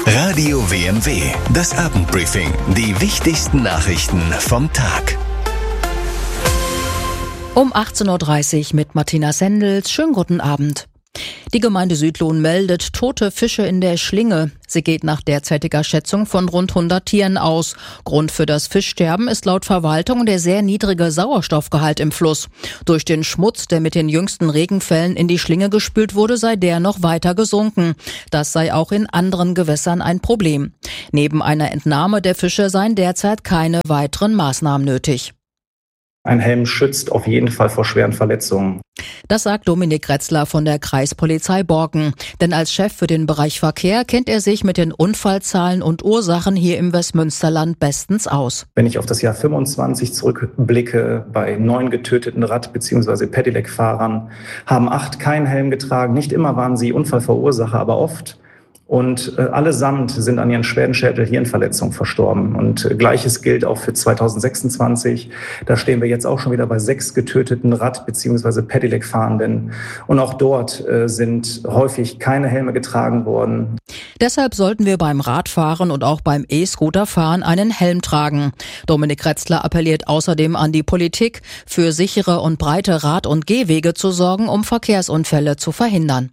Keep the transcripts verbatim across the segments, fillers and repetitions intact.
Radio W M W, das Abendbriefing. Die wichtigsten Nachrichten vom Tag. Um achtzehn Uhr dreißig mit Martina Sendels. Schönen guten Abend. Die Gemeinde Südlohn meldet tote Fische in der Schlinge. Sie geht nach derzeitiger Schätzung von rund hundert Tieren aus. Grund für das Fischsterben ist laut Verwaltung der sehr niedrige Sauerstoffgehalt im Fluss. Durch den Schmutz, der mit den jüngsten Regenfällen in die Schlinge gespült wurde, sei der noch weiter gesunken. Das sei auch in anderen Gewässern ein Problem. Neben einer Entnahme der Fische seien derzeit keine weiteren Maßnahmen nötig. Ein Helm schützt auf jeden Fall vor schweren Verletzungen. Das sagt Dominik Retzler von der Kreispolizei Borken. Denn als Chef für den Bereich Verkehr kennt er sich mit den Unfallzahlen und Ursachen hier im Westmünsterland bestens aus. Wenn ich auf das Jahr fünfundzwanzig zurückblicke, bei neun getöteten Rad- bzw. Pedelec-Fahrern haben acht keinen Helm getragen. Nicht immer waren sie Unfallverursacher, aber oft. Und äh, allesamt sind an ihren schweren Schädel-Hirnverletzungen verstorben. Und äh, Gleiches gilt auch für zweitausendsechsundzwanzig. Da stehen wir jetzt auch schon wieder bei sechs getöteten Rad- bzw. Pedelec-Fahrenden. Und auch dort äh, sind häufig keine Helme getragen worden. Deshalb sollten wir beim Radfahren und auch beim E-Scooterfahren einen Helm tragen. Dominik Retzler appelliert außerdem an die Politik, für sichere und breite Rad- und Gehwege zu sorgen, um Verkehrsunfälle zu verhindern.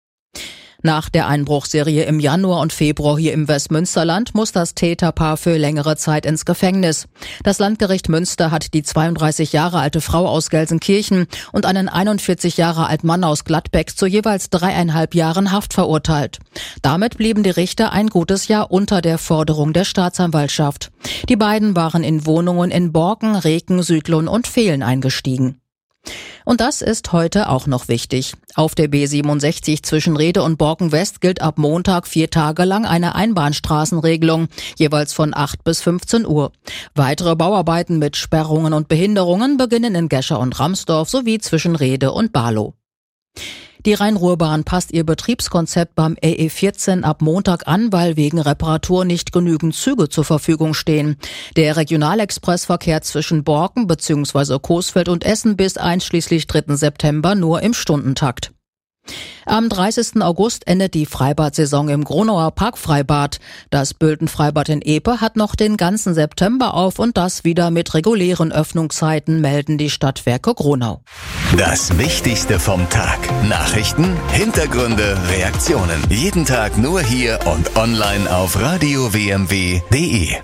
Nach der Einbruchserie im Januar und Februar hier im Westmünsterland muss das Täterpaar für längere Zeit ins Gefängnis. Das Landgericht Münster hat die zweiunddreißig Jahre alte Frau aus Gelsenkirchen und einen einundvierzig Jahre alten Mann aus Gladbeck zu jeweils dreieinhalb Jahren Haft verurteilt. Damit blieben die Richter ein gutes Jahr unter der Forderung der Staatsanwaltschaft. Die beiden waren in Wohnungen in Borken, Reken, Südlohn und Vehlen eingestiegen. Und das ist heute auch noch wichtig. Auf der B siebenundsechzig zwischen Rhede und Borken-West gilt ab Montag vier Tage lang eine Einbahnstraßenregelung, jeweils von acht bis fünfzehn Uhr. Weitere Bauarbeiten mit Sperrungen und Behinderungen beginnen in Gescher und Ramsdorf sowie zwischen Rhede und Barlow. Die Rhein-Ruhr-Bahn passt ihr Betriebskonzept beim R E vierzehn ab Montag an, weil wegen Reparatur nicht genügend Züge zur Verfügung stehen. Der Regionalexpressverkehr zwischen Borken bzw. Coesfeld und Essen bis einschließlich dritten September nur im Stundentakt. Am dreißigsten August endet die Freibad-Saison im Gronauer Parkfreibad. Das Bülten-Freibad in Epe hat noch den ganzen September auf und das wieder mit regulären Öffnungszeiten, melden die Stadtwerke Gronau. Das Wichtigste vom Tag. Nachrichten, Hintergründe, Reaktionen. Jeden Tag nur hier und online auf radio w m w punkt d e.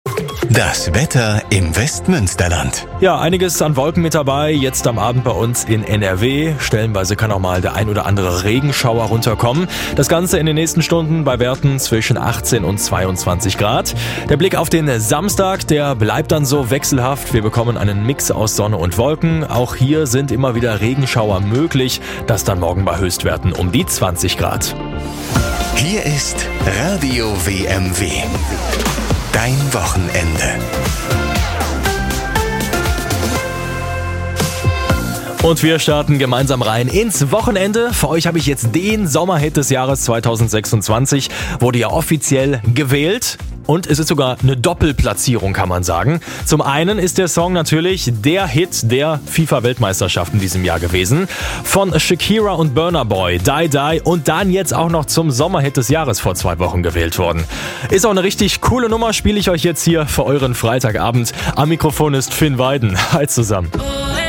Das Wetter im Westmünsterland. Ja, einiges an Wolken mit dabei. Jetzt am Abend bei uns in N R W. Stellenweise kann auch mal der ein oder andere Regenschauer runterkommen. Das Ganze in den nächsten Stunden bei Werten zwischen achtzehn und zweiundzwanzig Grad. Der Blick auf den Samstag, der bleibt dann so wechselhaft. Wir bekommen einen Mix aus Sonne und Wolken. Auch hier sind immer wieder Regenschauer möglich. Das dann morgen bei Höchstwerten um die zwanzig Grad. Hier ist Radio W M W. Dein Wochenende. Und wir starten gemeinsam rein ins Wochenende. Für euch habe ich jetzt den Sommerhit des Jahres zweitausendsechsundzwanzig. Wurde ja offiziell gewählt. Und es ist sogar eine Doppelplatzierung, kann man sagen. Zum einen ist der Song natürlich der Hit der FIFA-Weltmeisterschaft in diesem Jahr gewesen. Von Shakira und Burna Boy, Die Die und dann jetzt auch noch zum Sommerhit des Jahres vor zwei Wochen gewählt worden. Ist auch eine richtig coole Nummer, spiele ich euch jetzt hier für euren Freitagabend. Am Mikrofon ist Finn Weiden. Hi zusammen.